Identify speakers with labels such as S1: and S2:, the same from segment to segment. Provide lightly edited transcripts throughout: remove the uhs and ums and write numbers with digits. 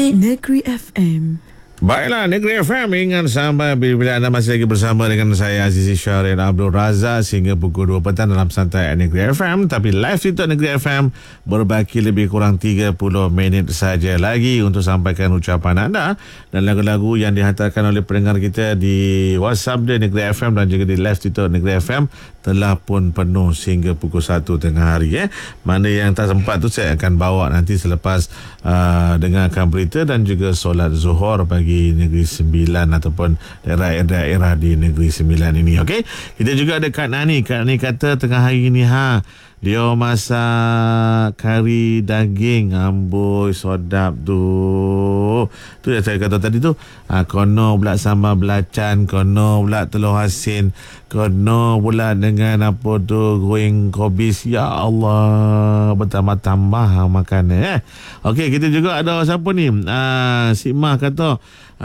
S1: Negeri FM.
S2: Baiklah, Negeri FM ingat sampai bila anda masih lagi bersama dengan saya Azizi Syahrir Abdul Razak sehingga pukul 2 petang dalam Santai Negeri FM. Tapi live itu Negeri FM berbaki lebih kurang 30 minit saja lagi untuk sampaikan ucapan anda dan lagu-lagu yang dihantarkan oleh pendengar kita di WhatsApp di Negeri FM dan juga di live itu Negeri FM telah pun penuh sehingga pukul 1 tengah hari. Mana yang tak sempat tu saya akan bawa nanti selepas dengarkan berita dan juga solat Zuhur bagi Negeri Sembilan ataupun daerah-daerah di Negeri Sembilan ini. Okey, kita juga ada Kak Nani. Kak Nani kata tengah hari ni dia masak kari daging, amboi sedap tu. Tu yang saya kata tadi tu. Kono pula sambal belacan, kono pula telur asin, kono pula dengan apa tu goreng kobis. Ya Allah, bertambah-tambah makan Okey, kita juga ada siapa ni? Si Mah kata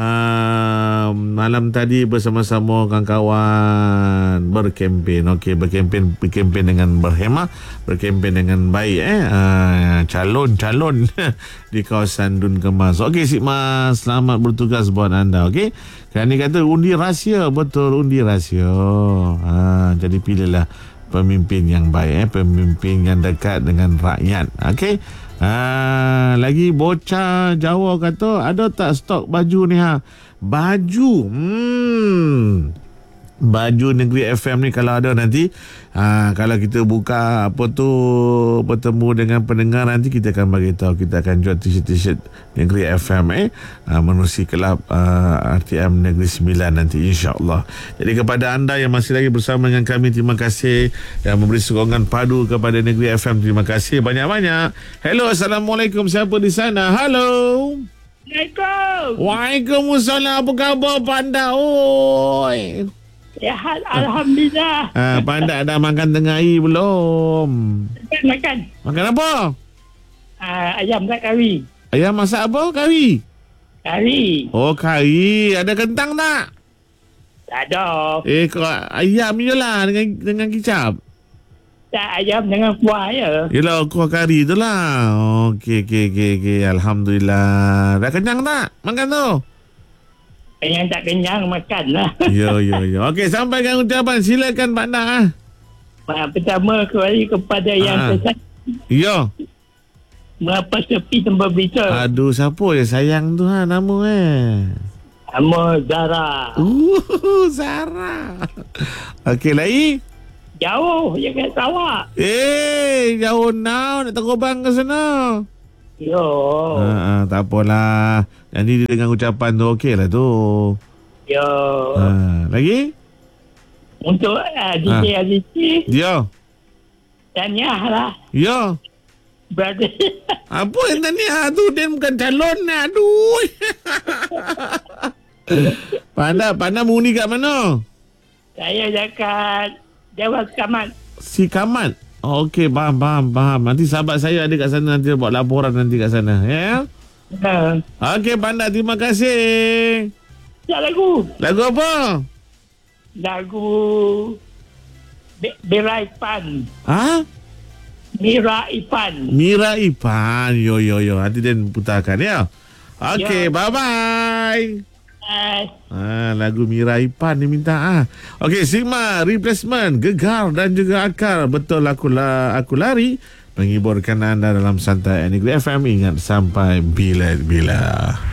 S2: malam tadi bersama-sama kawan-kawan berkempen. Okey, berkempen dengan berhemah, berkempen dengan baik calon-calon di kawasan Dun Kemas. Okey, Sik Mas, selamat bertugas buat anda. Okey, kan ni kata undi rahsia, betul, undi rahsia. Jadi pilihlah pemimpin yang baik, pemimpin yang dekat dengan rakyat. Okey. Lagi bocah Jawa kata ada tak stok baju ni baju baju Negeri FM ni kalau ada nanti kalau kita buka bertemu dengan pendengar nanti kita akan bagi tahu, kita akan jual t-shirt Negeri FM menerusi kelab RTM Negeri Sembilan nanti insya-Allah. Jadi kepada anda yang masih lagi bersama dengan kami, terima kasih yang memberi sokongan padu kepada Negeri FM. Terima kasih banyak-banyak. Hello, Assalamualaikum, siapa di sana? Halo.
S3: Assalamualaikum.
S2: Waalaikumsalam. Apa khabar Panda? Oi.
S3: Sihat, alhamdulillah.
S2: Panda dah makan tengah hari belum?
S3: Makan.
S2: Makan apa?
S3: Ayam tak kari.
S2: Ayam masak apa? Kari?
S3: Kari.
S2: Oh, kari. Ada kentang tak?
S3: Tak ada.
S2: Ayam je lah dengan kicap.
S3: Tak, ayam dengan kuah je.
S2: Yelah, kuah kari tu lah. Okey. Alhamdulillah. Dah kenyang tak? Makan tu?
S3: Yang tak kenyang makan lah.
S2: Ya. Okey, sampaikan ucapan. Silakan Pak Nak.
S3: Pertama kali kepada yang tersayang.
S2: Ya.
S3: Berapa sepi tempat berita.
S2: Aduh, siapa yang sayang tu nama
S3: Nama Zara.
S2: Zara. Okey, lagi?
S3: Jauh, je kat Sarawak.
S2: Jauh now. Nak terbang ke sana.
S3: Yo.
S2: Tak apalah. Nanti dengan ucapan tu okey lah tu.
S3: Yo.
S2: Lagi?
S3: Untuk DJ Azizi.
S2: Ya.
S3: Tahniah lah.
S2: Ya.
S3: Brother.
S2: Apa yang tahniah tu? Dia bukan calon lah. Aduh. Panda muni kat mana?
S3: Saya dekat Dewan Kamat.
S2: Si Kamat. Okey, faham. Nanti sahabat saya ada kat sana, nanti buat laporan nanti kat sana. Ya? Okey, Panda, terima kasih.
S3: Lagu
S2: apa?
S3: Lagu Mira Ipan. Mira Ipan.
S2: Yo. Nanti dia putarkan ya. Okey, bye-bye. Lagu Mira Ipan dia minta. Okey, Sigma Replacement, Gegar dan juga Akar. Betul aku lari menghiburkan anda dalam Santai Negeri FM. Ingat sampai bila-bila.